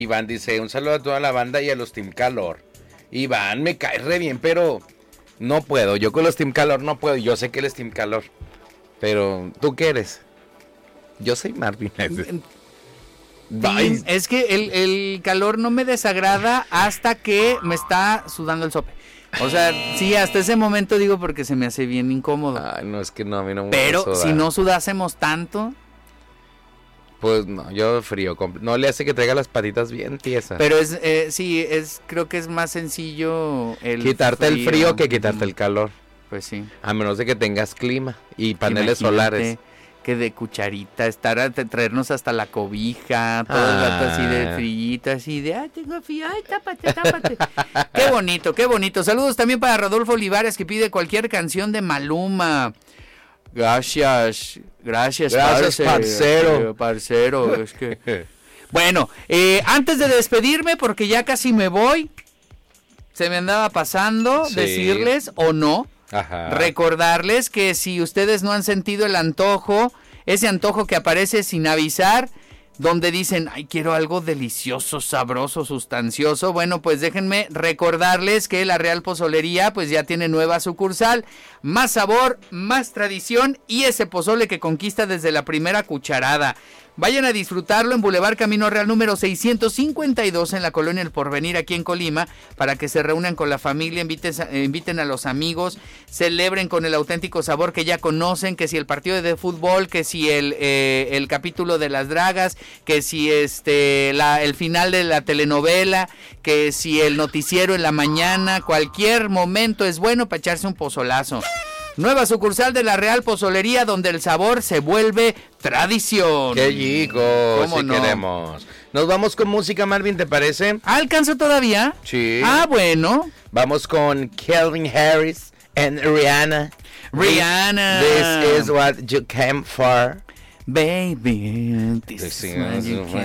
Iván dice, un saludo a toda la banda y a los Team Calor. Iván, me cae re bien, pero no puedo. Yo con los Team Calor no puedo. Yo sé que él es Team Calor. Pero, ¿tú qué eres? Yo soy Marvin. Es que el calor no me desagrada hasta que me está sudando el sope. O sea, sí, hasta ese momento digo porque se me hace bien incómodo. Ay, no, es que no, a mí no me Pero gusta si sudar. no sudásemos tanto. Pues no, yo frío. No le hace que traiga las patitas bien tiesas. Pero creo que es más sencillo Quitarte el frío que quitarte el calor. Pues sí. A menos de que tengas clima y paneles solares. Que de cucharita, traernos hasta la cobija, todo el rato así de frillito, así de, tengo frío, tápate. Qué bonito, qué bonito. Saludos también para Rodolfo Olivares, que pide cualquier canción de Maluma. Gracias, parcero. Es que... Bueno, antes de despedirme, porque ya casi me voy, se me andaba pasando decirles o no. Ajá. Recordarles que si ustedes no han sentido el antojo, ese antojo que aparece sin avisar, donde dicen, ay, quiero algo delicioso, sabroso, sustancioso, bueno, pues déjenme recordarles que la Real Pozolería pues ya tiene nueva sucursal, más sabor, más tradición y ese pozole que conquista desde la primera cucharada. Vayan a disfrutarlo en Boulevard Camino Real número 652 en la Colonia El Porvenir, aquí en Colima, para que se reúnan con la familia, inviten a los amigos, celebren con el auténtico sabor que ya conocen, que si el partido de fútbol, que si el capítulo de las dragas, que si el final de la telenovela, que si el noticiero en la mañana, cualquier momento es bueno para echarse un pozolazo. Nueva sucursal de la Real Pozolería, donde el sabor se vuelve tradición. ¡Qué chico! Si no queremos. Nos vamos con música, Marvin, ¿te parece? ¿Alcanzo todavía? Sí. Ah, bueno. Vamos con Calvin Harris and Rihanna. This is what you came for. Baby, this is what you came